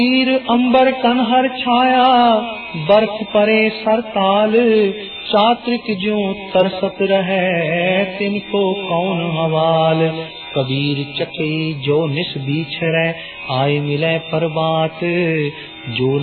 नीर अंबर कन्हर छाया बर्फ परे सरताल, चात्रिक ज्यों तरसत रहे तिनको कौन हवाल। कबीर चके जो निस बीछड़े आए मिले परबात, जो